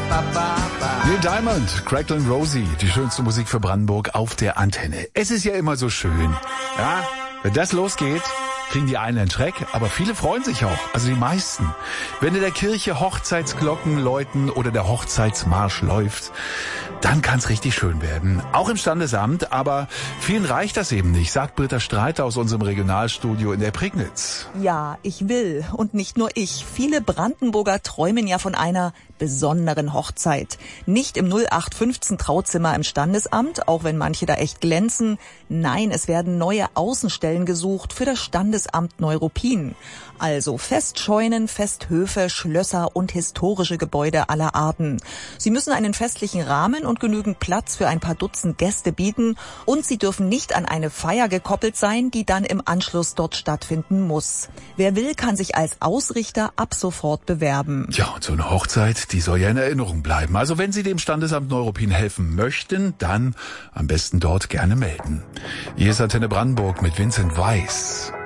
Neil Diamond, Crackling Rosie, die schönste Musik für Brandenburg auf der Antenne. Es ist ja immer so schön, ja, wenn das losgeht, kriegen die einen einen Schreck, aber viele freuen sich auch, also die meisten. Wenn in der Kirche Hochzeitsglocken läuten oder der Hochzeitsmarsch läuft, dann kann es richtig schön werden. Auch im Standesamt, aber vielen reicht das eben nicht, sagt Britta Streiter aus unserem Regionalstudio in der Prignitz. Ja, ich will und nicht nur ich. Viele Brandenburger träumen ja von einer besonderen Hochzeit. Nicht im 0815 Trauzimmer im Standesamt, auch wenn manche da echt glänzen. Nein, es werden neue Außenstellen gesucht für das Standesamt Neuruppin. Also Festscheunen, Festhöfe, Schlösser und historische Gebäude aller Arten. Sie müssen einen festlichen Rahmen und genügend Platz für ein paar Dutzend Gäste bieten und sie dürfen nicht an eine Feier gekoppelt sein, die dann im Anschluss dort stattfinden muss. Wer will, kann sich als Ausrichter ab sofort bewerben. Ja, und so eine Hochzeit, die soll ja in Erinnerung bleiben. Also wenn Sie dem Standesamt Neuruppin helfen möchten, dann am besten dort gerne melden. Hier ist Antenne Brandenburg mit Vincent Weiss.